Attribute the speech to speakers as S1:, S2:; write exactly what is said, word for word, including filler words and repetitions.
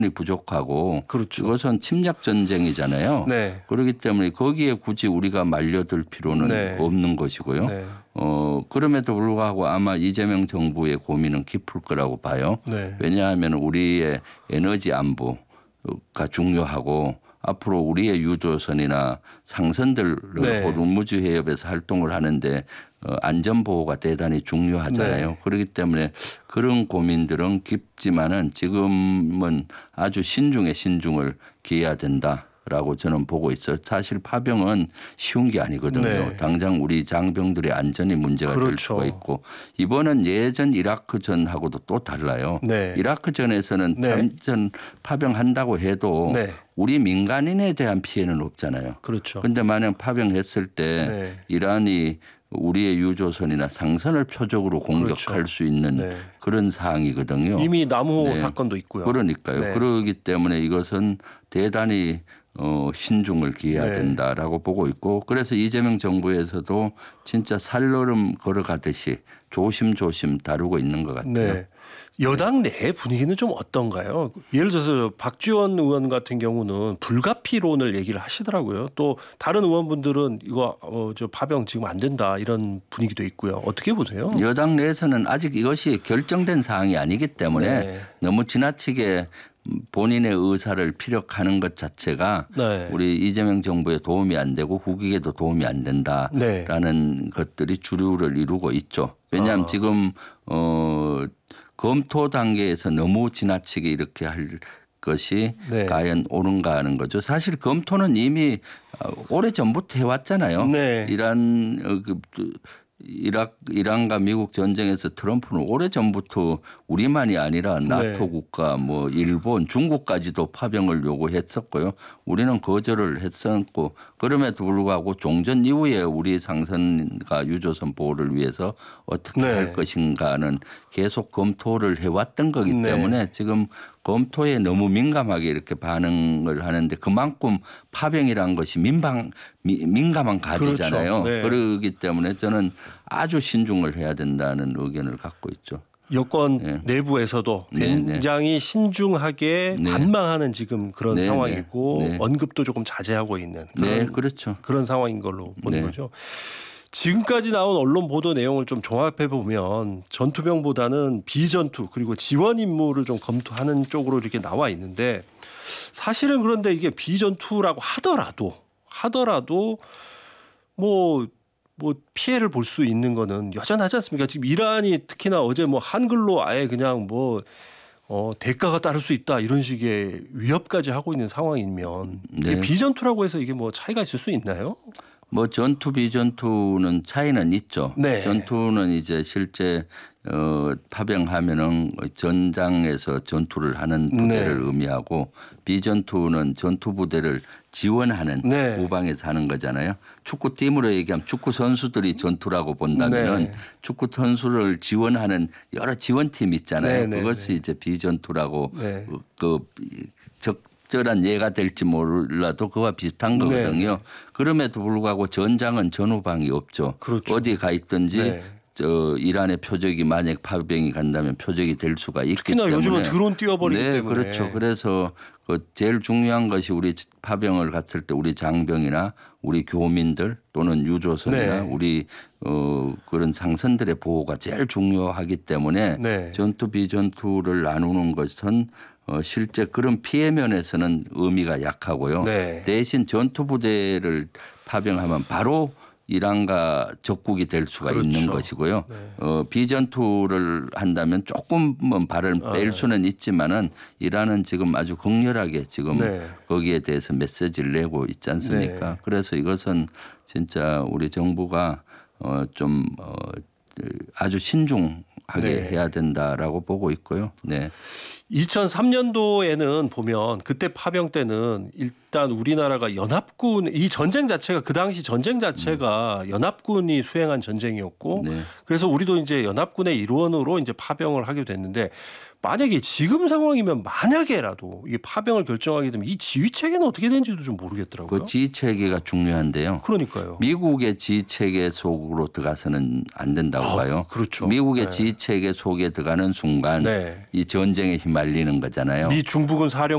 S1: 부족하고
S2: 그렇죠.
S1: 이것은 침략 전쟁이잖아요.
S2: 네.
S1: 그렇기 때문에 거기에 굳이 우리가 말려들 필요는
S2: 네.
S1: 없는 것이고요.
S2: 네.
S1: 어 그럼에도 불구하고 아마 이재명 정부의 고민은 깊을 거라고 봐요.
S2: 네.
S1: 왜냐하면 우리의 에너지 안보가 중요하고 앞으로 우리의 유조선이나 상선들을
S2: 네.
S1: 호르무즈 해협에서 활동을 하는데 어, 안전보호가 대단히 중요하잖아요.
S2: 네.
S1: 그렇기 때문에 그런 고민들은 깊지만은 지금은 아주 신중에 신중을 기해야 된다라고 저는 보고 있어요. 사실 파병은 쉬운 게 아니거든요.
S2: 네.
S1: 당장 우리 장병들의 안전이 문제가
S2: 그렇죠.
S1: 될 수가 있고 이번은 예전 이라크전하고도 또 달라요.
S2: 네.
S1: 이라크전에서는
S2: 네.
S1: 참전 파병한다고 해도
S2: 네.
S1: 우리 민간인에 대한 피해는 없잖아요.
S2: 그렇죠.
S1: 그런데 만약 파병했을 때
S2: 네.
S1: 이란이 우리의 유조선이나 상선을 표적으로 공격할
S2: 그렇죠.
S1: 수 있는
S2: 네.
S1: 그런 사항이거든요.
S2: 이미 남호
S1: 네.
S2: 사건도 있고요.
S1: 그러니까요.
S2: 네.
S1: 그러기 때문에 이것은 대단히 어, 신중을 기해야
S2: 네.
S1: 된다라고 보고 있고 그래서 이재명 정부에서도 진짜 살얼음 걸어가듯이 조심조심 다루고 있는 것 같아요.
S2: 네. 여당 내 분위기는 좀 어떤가요? 예를 들어서 박지원 의원 같은 경우는 불가피론을 얘기를 하시더라고요. 또 다른 의원분들은 이거 어, 저 파병 지금 안 된다 이런 분위기도 있고요. 어떻게 보세요?
S1: 여당 내에서는 아직 이것이 결정된 사항이 아니기 때문에
S2: 네.
S1: 너무 지나치게 본인의 의사를 피력하는 것 자체가
S2: 네.
S1: 우리 이재명 정부에 도움이 안 되고 국익에도 도움이 안 된다라는
S2: 네.
S1: 것들이 주류를 이루고 있죠. 왜냐하면
S2: 아. 지금
S1: 지금 어 검토 단계에서 너무 지나치게 이렇게 할 것이
S2: 네.
S1: 과연 옳은가 하는 거죠. 사실 검토는 이미 오래 전부터 해왔잖아요.
S2: 네.
S1: 이란 어, 그, 이락 이란과 미국 전쟁에서 트럼프는 오래 전부터 우리만이 아니라 나토
S2: 네. 국가
S1: 뭐 일본, 중국까지도 파병을 요구했었고요. 우리는 거절을 했었고 그럼에도 불구하고 종전 이후에 우리 상선과 유조선 보호를 위해서 어떻게
S2: 네.
S1: 할 것인가는 계속 검토를 해왔던 거기
S2: 네.
S1: 때문에 지금 검토에 너무 민감하게 이렇게 반응을 하는데 그만큼 파병이라는 것이 민방 미, 민감한 가지잖아요.
S2: 그렇죠. 네.
S1: 그렇기 때문에 저는 아주 신중을 해야 된다는 의견을 갖고 있죠.
S2: 여권
S1: 네.
S2: 내부에서도
S1: 네,
S2: 굉장히 신중하게
S1: 네.
S2: 관망하는 지금 그런
S1: 네,
S2: 상황이고
S1: 네. 네.
S2: 언급도 조금 자제하고 있는 그런,
S1: 네, 그렇죠.
S2: 그런 상황인 걸로 보는
S1: 네.
S2: 거죠. 지금까지 나온 언론 보도 내용을 좀 종합해 보면 전투병보다는 비전투 그리고 지원 임무를 좀 검토하는 쪽으로 이렇게 나와 있는데 사실은 그런데 이게 비전투라고 하더라도 하더라도 뭐 뭐 피해를 볼 수 있는 거는 여전하지 않습니까? 지금 이란이 특히나 어제 뭐 한글로 아예 그냥 뭐 어, 대가가 따를 수 있다 이런 식의 위협까지 하고 있는 상황이면
S1: 네.
S2: 비전투라고 해서 이게 뭐 차이가 있을 수 있나요?
S1: 뭐 전투 비전투는 차이는 있죠.
S2: 네.
S1: 전투는 이제 실제 어 파병하면은 전장에서 전투를 하는 부대를
S2: 네.
S1: 의미하고 비전투는 전투 부대를 지원하는
S2: 네.
S1: 후방에서 하는 거잖아요. 축구팀으로 얘기하면 축구 선수들이 전투라고 본다면은
S2: 네.
S1: 축구 선수를 지원하는 여러 지원팀 있잖아요.
S2: 네, 네,
S1: 그것이
S2: 네.
S1: 이제 비전투라고
S2: 네.
S1: 그 적. 적절한 예가 될지 몰라도 그와 비슷한 거거든요.
S2: 네.
S1: 그럼에도 불구하고 전장은 전후방이 없죠.
S2: 그렇죠.
S1: 어디 가 있든지
S2: 네.
S1: 저 이란의 표적이 만약 파병이 간다면 표적이 될 수가 있기
S2: 특히나
S1: 때문에.
S2: 요즘은 드론 띄워버리기
S1: 네,
S2: 때문에.
S1: 그렇죠. 그래서 그 제일 중요한 것이 우리 파병을 갔을 때 우리 장병이나 우리 교민들 또는 유조선이나
S2: 네.
S1: 우리 어 그런 상선들의 보호가 제일 중요하기 때문에
S2: 네.
S1: 전투 비전투를 나누는 것은 어, 실제 그런 피해 면에서는 의미가 약하고요.
S2: 네.
S1: 대신 전투 부대를 파병하면 바로 이란과 적국이 될 수가
S2: 그렇죠.
S1: 있는 것이고요.
S2: 네.
S1: 어, 비전투를 한다면 조금은 발을 뺄
S2: 아,
S1: 수는 있지만은 이란은 지금 아주 극렬하게 지금
S2: 네.
S1: 거기에 대해서 메시지를 내고 있지 않습니까?
S2: 네.
S1: 그래서 이것은 진짜 우리 정부가 어, 좀 어, 아주 신중하게
S2: 네.
S1: 해야 된다라고 보고 있고요. 네.
S2: 이천삼 년도에는 보면 그때 파병 때는 일단 우리나라가 연합군 이 전쟁 자체가 그 당시 전쟁 자체가 연합군이 수행한 전쟁이었고
S1: 네.
S2: 그래서 우리도 이제 연합군의 일원으로 이제 파병을 하게 됐는데 만약에 지금 상황이면 만약에라도 이 파병을 결정하게 되면 이 지휘 체계는 어떻게 되는지도 좀 모르겠더라고요.
S1: 그 지휘 체계가 중요한데요.
S2: 그러니까요.
S1: 미국의 지휘 체계 속으로 들어가서는 안 된다고
S2: 아,
S1: 봐요.
S2: 그렇죠.
S1: 미국의
S2: 네.
S1: 지휘 체계 속에 들어가는 순간
S2: 네.
S1: 이 전쟁에 휘말 말리는 거잖아요.
S2: 미 중부군 사령